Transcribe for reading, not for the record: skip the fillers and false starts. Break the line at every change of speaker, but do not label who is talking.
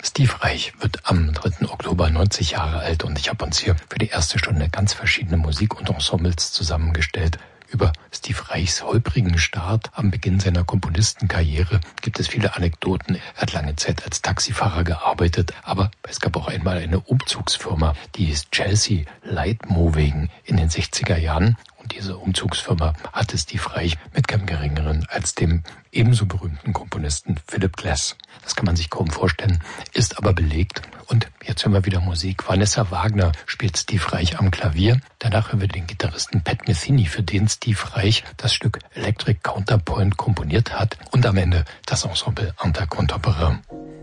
Steve Reich wird am 3. Oktober 90 Jahre alt und ich habe uns hier für die erste Stunde ganz verschiedene Musik- und Ensembles zusammengestellt. Über Steve Reichs holprigen Start am Beginn seiner Komponistenkarriere gibt es viele Anekdoten. Er hat lange Zeit als Taxifahrer gearbeitet, aber es gab auch einmal eine Umzugsfirma, die hieß Chelsea Light Moving in den 60er Jahren. Und diese Umzugsfirma hatte Steve Reich mit keinem Geringeren als dem ebenso berühmten Komponisten Philip Glass. Das kann man sich kaum vorstellen, ist aber belegt. Und jetzt hören wir wieder Musik. Vanessa Wagner spielt Steve Reich am Klavier. Danach hören wir den Gitarristen Pat Metheny, für den Steve Reich das Stück Electric Counterpoint komponiert hat. Und am Ende das Ensemble Anta Contemporain.